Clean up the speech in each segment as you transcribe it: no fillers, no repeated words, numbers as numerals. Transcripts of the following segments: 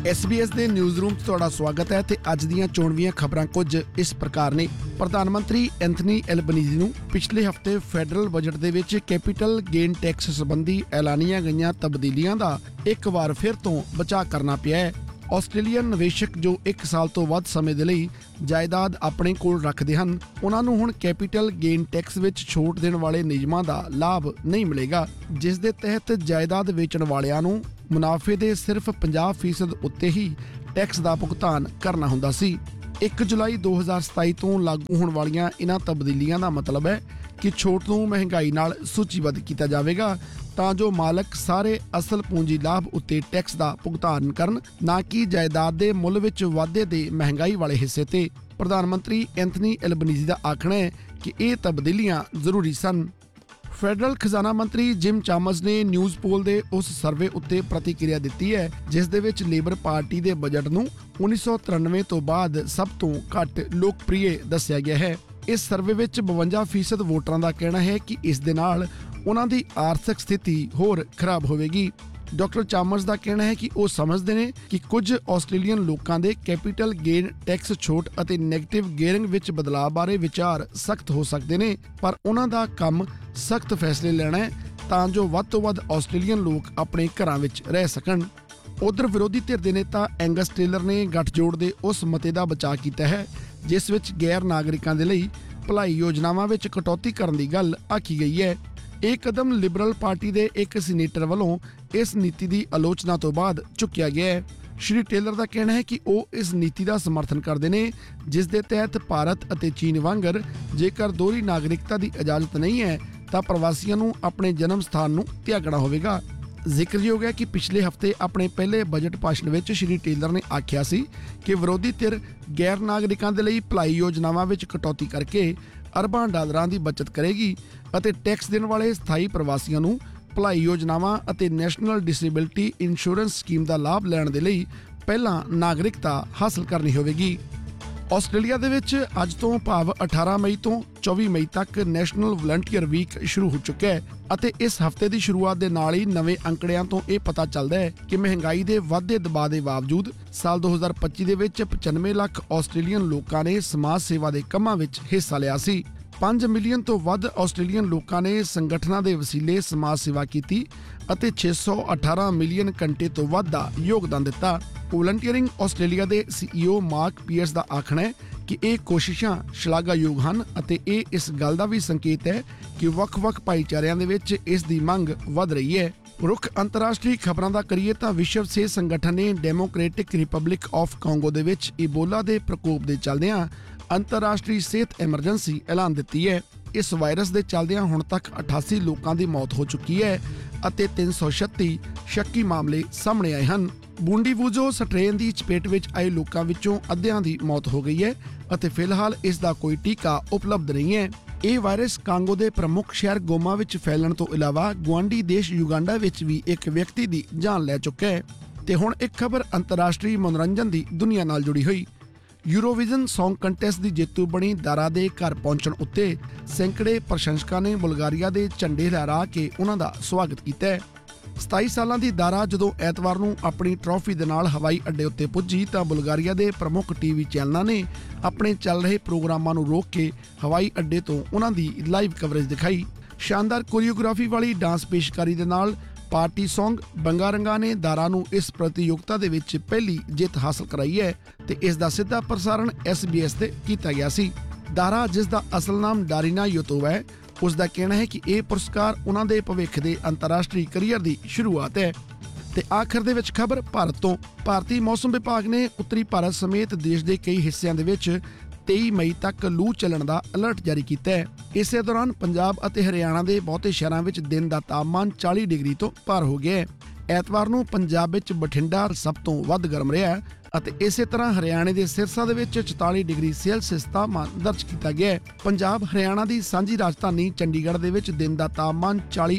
SBS ਦੇ news room 'ਚ ਤੁਹਾਡਾ ਸਵਾਗਤ ਹੈ ਤੇ ਅੱਜ ਦੀਆਂ ਚੋਣਵੀਆਂ ਖਬਰਾਂ ਕੁਝ ਇਸ ਪ੍ਰਕਾਰ ਨੇ। ਪ੍ਰਧਾਨ ਮੰਤਰੀ ਐਂਥਨੀ ਐਲਬਨੀਜ਼ੀ ਨੂੰ ਪਿਛਲੇ ਹਫ਼ਤੇ ਫੈਡਰਲ ਬਜਟ ਦੇ ਵਿੱਚ ਕੈਪੀਟਲ ਗੇਨ ਟੈਕਸ ਸੰਬੰਧੀ ਐਲਾਨੀਆਂ ਗਈਆਂ ਤਬਦੀਲੀਆਂ ਦਾ ਇੱਕ ਵਾਰ ਫਿਰ ਤੋਂ ਬਚਾਅ ਕਰਨਾ ਪਿਆ ਹੈ। ਆਸਟ੍ਰੇਲੀਅਨ ਨਿਵੇਸ਼ਕ ਜੋ 1 ਸਾਲ ਤੋਂ ਵੱਧ ਸਮੇਂ ਦੇ ਲਈ ਜਾਇਦਾਦ ਆਪਣੇ ਕੋਲ ਰੱਖਦੇ ਹਨ, ਉਹਨਾਂ ਨੂੰ ਹੁਣ ਕੈਪੀਟਲ ਗੇਨ ਟੈਕਸ ਵਿੱਚ ਛੋਟ ਦੇਣ ਵਾਲੇ ਨਿਯਮਾਂ ਦਾ ਲਾਭ ਨਹੀਂ ਮਿਲੇਗਾ, ਜਿਸ ਦੇ ਤਹਿਤ ਜਾਇਦਾਦ ਵੇਚਣ ਵਾਲਿਆਂ ਨੂੰ ਮੁਨਾਫੇ ਦੇ ਸਿਰਫ 50% ਉੱਤੇ ਹੀ ਟੈਕਸ ਦਾ ਭੁਗਤਾਨ ਕਰਨਾ ਹੁੰਦਾ ਸੀ। 1 ਜੁਲਾਈ 2027 ਤੋਂ ਲਾਗੂ ਹੋਣ ਵਾਲੀਆਂ ਇਹਨਾਂ ਤਬਦੀਲੀਆਂ ਦਾ ਮਤਲਬ ਹੈ ਕਿ ਛੋਟ ਨੂੰ ਮਹਿੰਗਾਈ ਨਾਲ ਸੂਚੀਬੱਧ ਕੀਤਾ ਜਾਵੇਗਾ ਤਾਂ ਜੋ ਮਾਲਕ ਸਾਰੇ ਅਸਲ ਪੂੰਜੀ ਲਾਭ ਉੱਤੇ ਟੈਕਸ ਦਾ ਭੁਗਤਾਨ ਕਰਨ, ਨਾ ਕਿ ਜਾਇਦਾਦ ਦੇ ਮੁੱਲ ਵਿੱਚ ਵਾਧੇ ਦੇ ਮਹਿੰਗਾਈ ਵਾਲੇ ਹਿੱਸੇ ਤੇ। ਪ੍ਰਧਾਨ ਮੰਤਰੀ ਐਂਥਨੀ ਐਲਬਨੀਜ਼ੀ ਦਾ ਆਖਣਾ ਹੈ ਕਿ ਇਹ ਤਬਦੀਲੀਆਂ ਜ਼ਰੂਰੀ ਸਨ। ਫੈਡਰਲ ਖਜ਼ਾਨਾ ਮੰਤਰੀ ਜਿਮ ਚਾਮਰਸ ਨੇ ਨਿਊਜ਼ ਪੋਲ ਦੇ ਉਸ ਸਰਵੇ ਉੱਤੇ ਪ੍ਰਤੀਕਿਰਿਆ ਦਿੱਤੀ ਹੈ ਜਿਸ ਦੇ ਵਿੱਚ ਲੇਬਰ ਪਾਰਟੀ ਦੇ ਬਜਟ ਨੂੰ 1993 ਤੋਂ ਬਾਅਦ ਸਭ ਤੋਂ ਘੱਟ ਲੋਕਪ੍ਰਿਯ ਦੱਸਿਆ ਗਿਆ ਹੈ। ਇਸ ਸਰਵੇ ਵਿੱਚ 52% ਵੋਟਰਾਂ ਦਾ ਕਹਿਣਾ ਹੈ ਕਿ ਇਸ ਦੇ ਨਾਲ ਉਹਨਾਂ ਦੀ ਆਰਥਿਕ ਸਥਿਤੀ ਹੋਰ ਖਰਾਬ ਹੋਵੇਗੀ। ਡਾਕਟਰ ਚਾਮਰਸ ਦਾ ਕਹਿਣਾ ਹੈ ਕਿ ਉਹ ਸਮਝਦੇ ਨੇ ਕਿ ਕੁਝ ਆਸਟ੍ਰੇਲੀਅਨ ਲੋਕਾਂ ਦੇ ਕੈਪੀਟਲ ਗੇਨ ਟੈਕਸ ਛੋਟ ਅਤੇ ਨੈਗੇਟਿਵ ਗੇਅਰਿੰਗ ਵਿੱਚ ਬਦਲਾਅ ਬਾਰੇ ਵਿਚਾਰ ਸਖਤ ਹੋ ਸਕਦੇ ਨੇ, ਪਰ ਉਹਨਾਂ ਦਾ ਕੰਮ ਸਖਤ ਫੈਸਲੇ ਲੈਣਾ ਹੈ ਤਾਂ ਜੋ ਵੱਧ ਤੋਂ ਵੱਧ ਆਸਟ੍ਰੇਲੀਅਨ ਲੋਕ ਆਪਣੇ ਘਰਾਂ ਵਿੱਚ ਰਹਿ ਸਕਣ। ਉਧਰ ਵਿਰੋਧੀ ਧਿਰ ਦੇ ਨੇਤਾ ਐਂਗਸ ਟੇਲਰ ਨੇ ਗੱਠਜੋੜ ਦੇ ਉਸ ਮਤੇ ਦਾ ਬਚਾਅ ਕੀਤਾ ਹੈ ਜਿਸ ਵਿੱਚ ਗੈਰ ਨਾਗਰਿਕਾਂ ਦੇ ਲਈ ਭਲਾਈ ਯੋਜਨਾਵਾਂ ਵਿੱਚ ਕਟੌਤੀ ਕਰਨ ਦੀ ਗੱਲ ਆਖੀ ਗਈ ਹੈ। ਇਹ ਕਦਮ ਲਿਬਰਲ ਪਾਰਟੀ ਦੇ ਇੱਕ ਸੀਨੇਟਰ ਵੱਲੋਂ ਇਸ ਨੀਤੀ ਦੀ ਆਲੋਚਨਾ ਤੋਂ ਬਾਅਦ ਚੁੱਕਿਆ ਗਿਆ ਹੈ। ਸ਼੍ਰੀ ਟੇਲਰ ਦਾ ਕਹਿਣਾ ਹੈ ਕਿ ਉਹ ਇਸ ਨੀਤੀ ਦਾ ਸਮਰਥਨ ਕਰਦੇ ਨੇ ਜਿਸ ਦੇ ਤਹਿਤ ਭਾਰਤ ਅਤੇ ਚੀਨ ਵਾਂਗਰ ਜੇਕਰ ਦੋਹਰੀ ਨਾਗਰਿਕਤਾ ਦੀ ਇਜਾਜ਼ਤ ਨਹੀਂ ਹੈ ਤਾਂ ਪ੍ਰਵਾਸੀਆਂ ਨੂੰ ਆਪਣੇ ਜਨਮ ਸਥਾਨ ਨੂੰ ਤਿਆਗਣਾ ਹੋਵੇਗਾ। ਜ਼ਿਕਰਯੋਗ ਹੈ ਕਿ ਪਿਛਲੇ ਹਫ਼ਤੇ ਆਪਣੇ ਪਹਿਲੇ ਬਜਟ ਭਾਸ਼ਣ ਵਿੱਚ ਸ਼੍ਰੀ ਟੇਲਰ ਨੇ ਆਖਿਆ ਸੀ ਕਿ ਵਿਰੋਧੀ ਧਿਰ ਗੈਰ ਨਾਗਰਿਕਾਂ ਦੇ ਲਈ ਭਲਾਈ ਯੋਜਨਾਵਾਂ ਵਿੱਚ ਕਟੌਤੀ ਕਰਕੇ ਅਰਬਾਂ ਡਾਲਰਾਂ ਦੀ ਬਚਤ ਕਰੇਗੀ ਅਤੇ ਟੈਕਸ ਦੇਣ ਵਾਲੇ ਸਥਾਈ ਪ੍ਰਵਾਸੀਆਂ ਨੂੰ ਭਲਾਈ ਯੋਜਨਾਵਾਂ ਅਤੇ ਨੈਸ਼ਨਲ ਡਿਸੇਬਿਲਟੀ ਇੰਸ਼ੋਰੈਂਸ ਸਕੀਮ ਦਾ ਲਾਭ ਲੈਣ ਦੇ ਲਈ ਪਹਿਲਾਂ ਨਾਗਰਿਕਤਾ ਹਾਸਲ ਕਰਨੀ ਹੋਵੇਗੀ। ਆਸਟ੍ਰੇਲੀਆ ਦੇ ਵਿੱਚ ਅੱਜ ਤੋਂ ਭਾਵ 18 ਮਈ ਤੋਂ 24 ਮਈ ਤੱਕ ਨੈਸ਼ਨਲ ਵਲੰਟੀਅਰ ਵੀਕ ਸ਼ੁਰੂ ਹੋ ਚੁੱਕਾ ਹੈ ਅਤੇ ਇਸ ਹਫ਼ਤੇ ਦੀ ਸ਼ੁਰੂਆਤ ਦੇ ਨਾਲ ਹੀ ਨਵੇਂ ਅੰਕੜਿਆਂ ਤੋਂ ਇਹ ਪਤਾ ਚੱਲਦਾ ਹੈ ਕਿ ਮਹਿੰਗਾਈ ਦੇ ਵਧਦੇ ਦਬਾਅ ਦੇ ਬਾਵਜੂਦ ਸਾਲ 2025 ਦੇ ਵਿੱਚ 95 ਲੱਖ ਆਸਟ੍ਰੇਲੀਅਨ ਲੋਕਾਂ ਨੇ ਸਮਾਜ ਸੇਵਾ ਦੇ ਕੰਮਾਂ ਵਿੱਚ ਹਿੱਸਾ ਲਿਆ ਸੀ। 5 ਮਿਲੀਅਨ ਤੋਂ ਵੱਧ ਆਸਟ੍ਰੇਲੀਅਨ ਲੋਕਾਂ ਨੇ ਸੰਗਠਨਾਂ ਦੇ ਵਸੀਲੇ ਸਮਾਜ ਸੇਵਾ ਕੀਤੀ ਅਤੇ 618 ਮਿਲੀਅਨ ਘੰਟੇ ਤੋਂ ਵੱਧ ਦਾ ਯੋਗਦਾਨ ਦਿੱਤਾ। ਵਲੰਟੀਅਰਿੰਗ ਆਸਟ੍ਰੇਲੀਆ ਦੇ CEO ਮਾਰਕ ਪੀਅਰਸ ਦਾ ਆਖਣਾ ਹੈ ਕਿ ਇਹ ਕੋਸ਼ਿਸ਼ਾਂ ਸ਼ਲਾਘਾਯੋਗ ਹਨ ਅਤੇ ਇਹ ਇਸ ਗੱਲ ਦਾ ਵੀ ਸੰਕੇਤ ਹੈ ਕਿ ਵੱਖ-ਵੱਖ ਭਾਈਚਾਰਿਆਂ ਦੇ ਵਿੱਚ ਇਸ ਦੀ ਮੰਗ ਵਧ ਰਹੀ ਹੈ। ਰੁੱਖ ਅੰਤਰਰਾਸ਼ਟਰੀ ਖਬਰਾਂ ਦਾ ਕਰੀਏ ਤਾਂ ਵਿਸ਼ਵ ਸਿਹਤ ਸੰਗਠਨ ਨੇ ਡੈਮੋਕ੍ਰੈਟਿਕ ਰਿਪਬਲਿਕ ਆਫ ਕਾਂਗੋ ਦੇ ਵਿੱਚ ਇਬੋਲਾ ਦੇ ਪ੍ਰਕੋਪ ਦੇ ਚੱਲਦਿਆਂ ਅੰਤਰਰਾਸ਼ਟਰੀ ਸਿਹਤ ਐਮਰਜੈਂਸੀ ਐਲਾਨ ਦਿੱਤੀ ਹੈ। ਇਸ ਵਾਇਰਸ ਦੇ ਚੱਲਦਿਆਂ ਹੁਣ ਤੱਕ 88 ਲੋਕਾਂ ਦੀ ਮੌਤ ਹੋ ਚੁੱਕੀ ਹੈ ਅਤੇ 336 ਸ਼ੱਕੀ ਮਾਮਲੇ ਸਾਹਮਣੇ ਆਏ ਹਨ। ਬੂੰਡੀਵੂਜੋ ਸਟ੍ਰੇਨ ਦੀ ਚਪੇਟ ਵਿੱਚ ਆਏ ਲੋਕਾਂ ਵਿੱਚੋਂ ਅੱਧਿਆਂ ਦੀ ਮੌਤ ਹੋ ਗਈ ਹੈ ਅਤੇ ਫਿਲਹਾਲ ਇਸ ਦਾ ਕੋਈ ਟੀਕਾ ਉਪਲਬਧ ਨਹੀਂ ਹੈ। ਇਹ ਵਾਇਰਸ ਕਾਂਗੋ ਦੇ ਪ੍ਰਮੁੱਖ ਸ਼ਹਿਰ ਗੋਮਾ ਵਿੱਚ ਫੈਲਣ ਤੋਂ ਇਲਾਵਾ ਗੁਆਂਢੀ ਦੇਸ਼ ਯੁਗਾਂਡਾ ਵਿੱਚ ਵੀ ਇੱਕ ਵਿਅਕਤੀ ਦੀ ਜਾਨ ਲੈ ਚੁੱਕਾ ਹੈ। ਤੇ ਹੁਣ ਇੱਕ ਖਬਰ ਅੰਤਰਰਾਸ਼ਟਰੀ ਮਨੋਰੰਜਨ ਦੀ ਦੁਨੀਆ ਨਾਲ ਜੁੜੀ ਹੋਈ। ਯੂਰੋਵਿਜ਼ਨ ਸੌਂਗ ਕੰਟੈਸਟ ਦੀ ਜੇਤੂ ਬਣੀ ਦਾਰਾ ਦੇ ਘਰ ਪਹੁੰਚਣ ਉੱਤੇ ਸੈਂਕੜੇ ਪ੍ਰਸ਼ੰਸਕਾਂ ਨੇ ਬੁਲਗਾਰੀਆ ਦੇ ਝੰਡੇ ਲਹਿਰਾ ਕੇ ਉਹਨਾਂ ਦਾ ਸਵਾਗਤ ਕੀਤਾ ਹੈ। 27 ਸਾਲਾਂ ਦੀ ਦਾਰਾ ਜਦੋਂ ਐਤਵਾਰ ਨੂੰ ਆਪਣੀ ਟਰਾਫੀ ਦੇ ਨਾਲ ਹਵਾਈ ਅੱਡੇ ਉੱਤੇ ਪੁੱਜੀ ਤਾਂ ਬੁਲਗਾਰੀਆ ਦੇ ਪ੍ਰਮੁੱਖ ਟੀਵੀ ਚੈਨਲਾਂ ਨੇ ਆਪਣੇ ਚੱਲ ਰਹੇ ਪ੍ਰੋਗਰਾਮਾਂ ਨੂੰ ਰੋਕ ਕੇ ਹਵਾਈ ਅੱਡੇ ਤੋਂ ਉਹਨਾਂ ਦੀ ਲਾਈਵ ਕਵਰੇਜ ਦਿਖਾਈ। ਸ਼ਾਨਦਾਰ ਕੋਰੀਓਗ੍ਰਾਫੀ ਵਾਲੀ ਡਾਂਸ ਪੇਸ਼ਕਾਰੀ ਦੇ ਨਾਲ ਪਾਰਟੀ ਸੌਂਗ ਬੰਗਾਰੰਗਾ ਨੇ ਦਾਰਾ ਨੂੰ ਇਸ ਪ੍ਰਤੀਯੋਗਤਾ ਦੇ ਵਿੱਚ ਪਹਿਲੀ ਜਿੱਤ ਹਾਸਲ ਕਰਾਈ ਹੈ ਤੇ ਇਸ ਦਾ ਸਿੱਧਾ ਪ੍ਰਸਾਰਣ SBS ਤੇ ਕੀਤਾ ਗਿਆ ਸੀ। ਦਾਰਾ, ਜਿਸ ਦਾ ਅਸਲ ਨਾਮ ਡਾਰੀਨਾ ਯੋਤੋਵਾ ਹੈ, ਉਸ ਦਾ ਕਹਿਣਾ ਹੈ ਕਿ ਇਹ ਪੁਰਸਕਾਰ ਉਹਨਾਂ ਦੇ ਭਵਿੱਖ ਦੇ ਅੰਤਰਰਾਸ਼ਟਰੀ ਕਰੀਅਰ ਦੀ ਸ਼ੁਰੂਆਤ ਹੈ। ਤੇ ਆਖਰ ਦੇ ਵਿੱਚ ਖਬਰ ਭਾਰਤ ਤੋਂ। ਭਾਰਤੀ ਮੌਸਮ ਵਿਭਾਗ ਨੇ ਉੱਤਰੀ ਭਾਰਤ ਸਮੇਤ ਦੇਸ਼ ਦੇ ਕਈ ਹਿੱਸਿਆਂ ਦੇ ਵਿੱਚ 23 ਮਈ ਤੱਕ ਲੂ ਚੱਲਣ ਦਾ ਅਲਰਟ ਜਾਰੀ ਕੀਤਾ ਹੈ। ਇਸੇ ਦੌਰਾਨ ਪੰਜਾਬ ਅਤੇ ਹਰਿਆਣਾ ਦੇ ਬਹੁਤੇ ਸ਼ਹਿਰਾਂ ਵਿੱਚ ਦਿਨ ਦਾ ਤਾਪਮਾਨ 40 ਡਿਗਰੀ ਤੋਂ ਪਾਰ ਹੋ ਗਿਆ ਹੈ। ਐਤਵਾਰ ਨੂੰ ਪੰਜਾਬ ਵਿੱਚ ਬਠਿੰਡਾ ਸਭ ਤੋਂ ਵੱਧ ਗਰਮ ਰਿਹਾ ਅਤੇ ਇਸੇ ਤਰ੍ਹਾਂ ਹਰਿਆਣੇ ਦੇ ਸਿਰਸਾ ਦੇ ਵਿੱਚ 44 ਡਿਗਰੀ ਸੈਲਸੀਅਸ ਤਾਪਮਾਨ ਦਰਜ ਕੀਤਾ ਗਿਆ ਹੈ। ਪੰਜਾਬ ਹਰਿਆਣਾ ਦੀ ਸਾਂਝੀ ਰਾਜਧਾਨੀ ਚੰਡੀਗੜ੍ਹ ਦੇ ਵਿੱਚ ਦਿਨ ਦਾ ਤਾਪਮਾਨ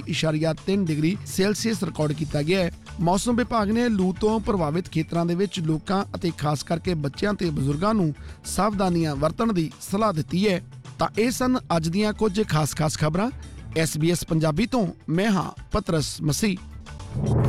40.3 ਡਿਗਰੀ ਸੈਲਸੀਅਸ ਰਿਕਾਰਡ ਕੀਤਾ ਗਿਆ ਹੈ। ਮੌਸਮ ਵਿਭਾਗ ਨੇ ਲੂ ਤੋਂ ਪ੍ਰਭਾਵਿਤ ਖੇਤਰਾਂ ਦੇ ਵਿੱਚ ਲੋਕਾਂ ਅਤੇ ਖਾਸ ਕਰਕੇ ਬੱਚਿਆਂ ਤੇ ਬਜ਼ੁਰਗਾਂ ਨੂੰ ਸਾਵਧਾਨੀਆਂ ਵਰਤਣ ਦੀ ਸਲਾਹ ਦਿੱਤੀ ਹੈ। ਤਾਂ ਇਹ ਸਨ ਅੱਜ ਦੀਆਂ ਕੁਝ ਖਾਸ ਖਬਰਾਂ। SBS ਪੰਜਾਬੀ ਤੋਂ ਮੈਂ ਹਾਂ ਪਤਰਸ ਮਸੀਹ।